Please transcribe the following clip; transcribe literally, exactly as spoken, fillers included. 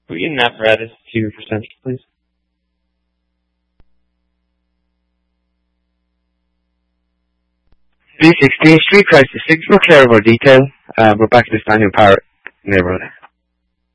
Will you apparatus to your percentage, please? B sixteen Street, Crisis six, for clear more detail. Uh, we're back to the Staniel Power neighborhood.